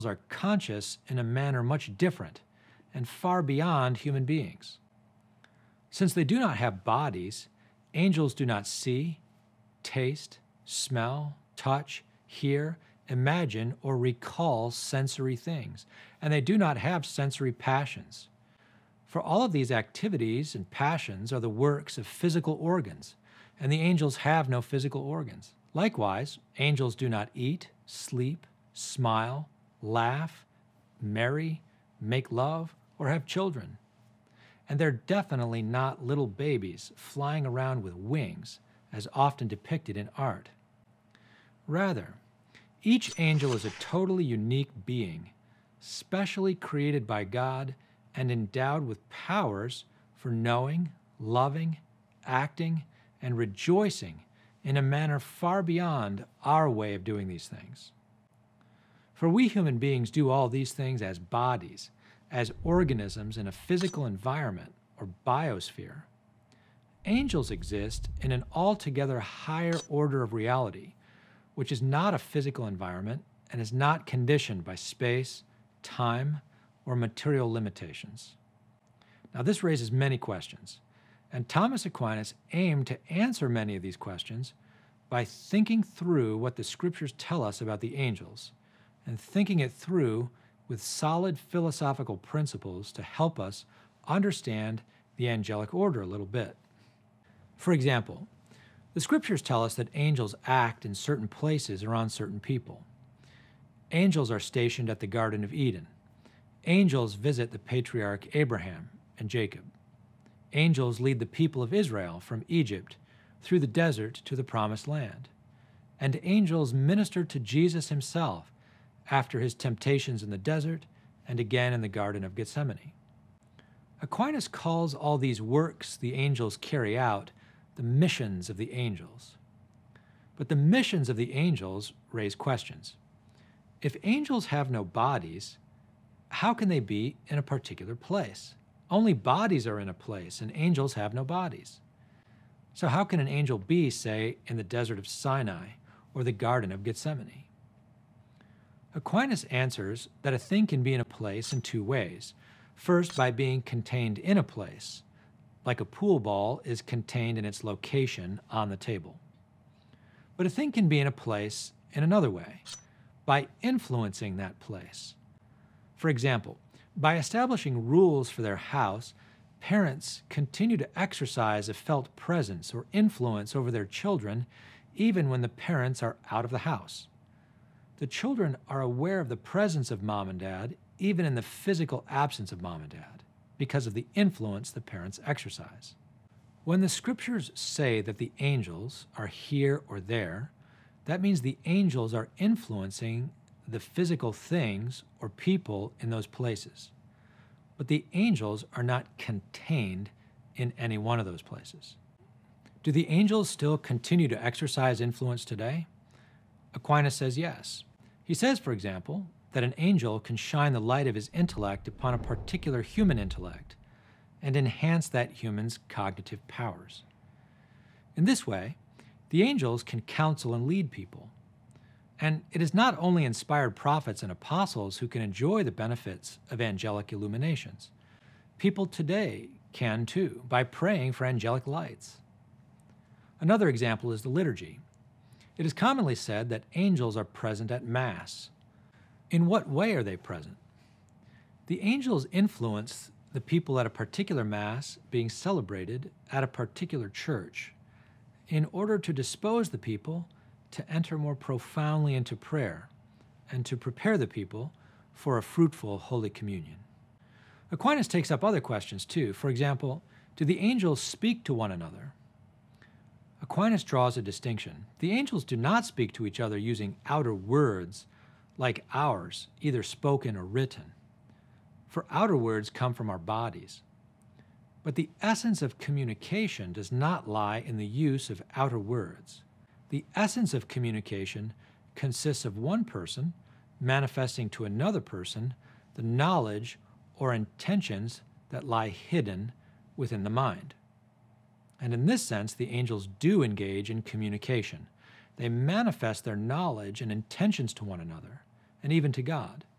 are conscious in a manner much different and far beyond human beings. Since they do not have bodies, angels do not see, taste, smell, touch, hear, imagine, or recall sensory things, and they do not have sensory passions. For all of these activities and passions are the works of physical organs, and the angels have no physical organs. Likewise, angels do not eat, sleep, smile, laugh, marry, make love, or have children. And they're definitely not little babies flying around with wings, as often depicted in art. Rather, each angel is a totally unique being, specially created by God and endowed with powers for knowing, loving, acting, and rejoicing in a manner far beyond our way of doing these things. For we human beings do all these things as bodies, as organisms in a physical environment or biosphere. Angels exist in an altogether higher order of reality, which is not a physical environment and is not conditioned by space, time, or material limitations. Now, this raises many questions, and Thomas Aquinas aimed to answer many of these questions by thinking through what the Scriptures tell us about the angels and thinking it through with solid philosophical principles to help us understand the angelic order a little bit. For example, the Scriptures tell us that angels act in certain places or on certain people. Angels are stationed at the Garden of Eden. Angels visit the patriarch Abraham and Jacob. Angels lead the people of Israel from Egypt through the desert to the Promised Land. And angels minister to Jesus himself after his temptations in the desert and again in the Garden of Gethsemane. Aquinas calls all these works the angels carry out the missions of the angels. But the missions of the angels raise questions. If angels have no bodies, how can they be in a particular place? Only bodies are in a place, and angels have no bodies. So how can an angel be, say, in the desert of Sinai or the Garden of Gethsemane? Aquinas answers that a thing can be in a place in two ways. First, by being contained in a place, like a pool ball is contained in its location on the table. But a thing can be in a place in another way, by influencing that place. For example, by establishing rules for their house, parents continue to exercise a felt presence or influence over their children even when the parents are out of the house. The children are aware of the presence of mom and dad even in the physical absence of mom and dad because of the influence the parents exercise. When the Scriptures say that the angels are here or there, that means the angels are influencing the physical things or people in those places. But the angels are not contained in any one of those places. Do the angels still continue to exercise influence today? Aquinas says yes. He says, for example, that an angel can shine the light of his intellect upon a particular human intellect and enhance that human's cognitive powers. In this way, the angels can counsel and lead people. And it is not only inspired prophets and apostles who can enjoy the benefits of angelic illuminations. People today can too, by praying for angelic lights. Another example is the liturgy. It is commonly said that angels are present at Mass. In what way are they present? The angels influence the people at a particular Mass being celebrated at a particular church in order to dispose the people to enter more profoundly into prayer and to prepare the people for a fruitful Holy Communion. Aquinas takes up other questions too. For example, do the angels speak to one another? Aquinas draws a distinction. The angels do not speak to each other using outer words like ours, either spoken or written. For outer words come from our bodies. But the essence of communication does not lie in the use of outer words. The essence of communication consists of one person manifesting to another person the knowledge or intentions that lie hidden within the mind. And in this sense, the angels do engage in communication. They manifest their knowledge and intentions to one another, and even to God.